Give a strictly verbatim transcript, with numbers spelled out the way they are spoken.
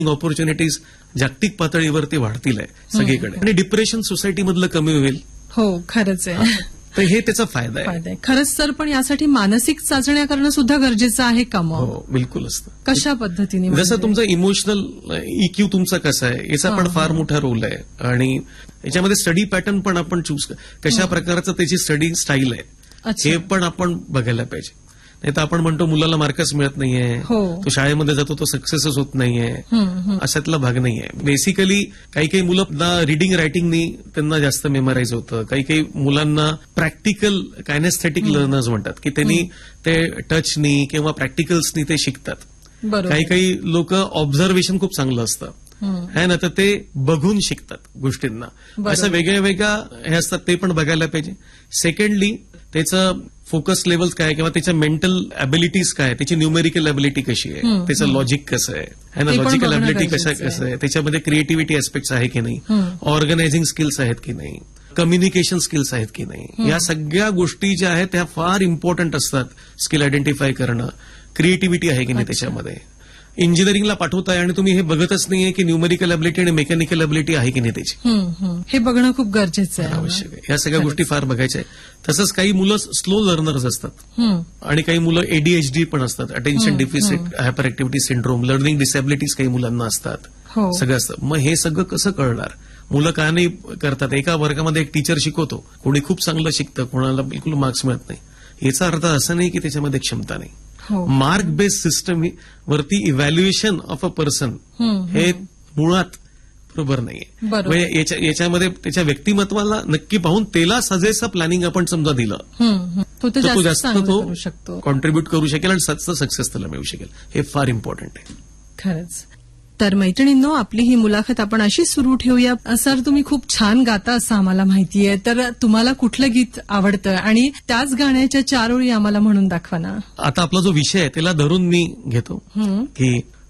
Opportunities जागतिक पातळीवरती वाढतील आहे सगळीकडे आणि डिप्रेशन सोसायटीमधलं कमी होईल. हो खरंच आहे. तर हे त्याचा फायदा आहे. फायदा आहे खरंच सर. पण यासाठी मानसिक चाचण्या करणं सुद्धा गरजेचं आहे का मग? हो बिलकुल असतं. कशा पद्धतीने? जसं तुमचं इमोशनल इक्यू तुमचा कसा आहे याचा पण फार मोठा रोल आहे आणि याच्यामध्ये स्टडी पॅटर्न पण आपण चूज कशा प्रकारचं त्याची स्टडी स्टाईल आहे हे पण आपण बघायला पाहिजे. नाही तर आपण म्हणतो मुलाला मार्कच मिळत नाहीये, तो शाळेमध्ये जातो तो सक्सेसच होत नाहीये, अशातला भाग नाहीये. बेसिकली काही काही मुलं रिडिंग रायटिंगनी त्यांना जास्त मेमराईज होतं. काही काही मुलांना प्रॅक्टिकल कायनेस्थेटिक लर्नर्स म्हणतात की त्यांनी ते टचनी किंवा प्रॅक्टिकल्सनी ते शिकतात. काही काही लोक ऑब्झर्वेशन खूप चांगलं असतं है ना, तर ते बघून शिकतात गोष्टींना. असं वेगळ्या वेगळ्या हे असतात ते पण बघायला पाहिजे. सेकंडली त्याचं फोकस लेवल्स काय किंवा त्याच्या मेंटल अबिलिटीज काय, त्याची न्यूमेरिकल अबिलिटी कशी आहे, त्याचं लॉजिक कसं आहे ना, लॉजिकल अबिलिटी कसं कसं आहे, त्याच्यामध्ये क्रिएटिव्हिटी एस्पेक्ट्स आहे की नाही, ऑर्गनायझिंग स्किल्स आहेत की नाही, कम्युनिकेशन स्किल्स आहेत की नाही, या सगळ्या गोष्टी ज्या आहेत त्या फार इम्पॉर्टंट असतात. स्किल आयडेंटिफाय करणं, क्रिएटिव्हिटी आहे की नाही त्याच्यामध्ये. इंजिनिअरिंगला पाठवताय आणि तुम्ही हे बघतच नाहीये की न्यूमेरिकल अबिलिटी आणि मेकॅनिकल अबिलिटी आहे की नाही त्याची. हे बघणं खूप गरजेचं आहे, आवश्यक आहे. या सगळ्या गोष्टी फार बघायच्या आहेत. तसंच काही मुलं स्लो लर्नर्स असतात आणि काही मुलं एडीएचडी पण असतात, attention deficit hyper activity syndrome, learning disabilities काही मुलांना असतात. सगळं असतं. मग हे सगळं कसं कळणार? मुलं का नाही करतात? एका वर्गामध्ये एक टीचर शिकवतो, कोणी खूप चांगलं शिकतं, कोणाला बिलकुल मार्क्स मिळत नाही. याचा अर्थ असा नाही की त्याच्यामध्ये क्षमता नाही. मार्क बेस्ड सिस्टम वरती इव्हॅल्युएशन ऑफ अ पर्सन हे मुळात बरोबर नाहीये. याच्यामध्ये त्याच्या व्यक्तिमत्वाला नक्की पाहून त्याला सजेस्ट प्लॅनिंग आपण समजा दिलं तो जास्त तो कॉन्ट्रीब्युट करू शकेल आणि सच सक्सेस त्याला मिळू शकेल. हे फार इम्पॉर्टंट आहे खरंच. तर मैत्रिणींनो, आपली ही मुलाखत आपण अशी सुरू ठेवूया. सर, तुम्ही खूप छान गाता असं आम्हाला माहिती आहे. तर तुम्हाला कुठलं गीत आवडतं आणि त्याच गाण्याच्या चार ओळी आम्हाला म्हणून दाखवा ना. आता आपला जो विषय आहे त्याला धरून मी घेतो की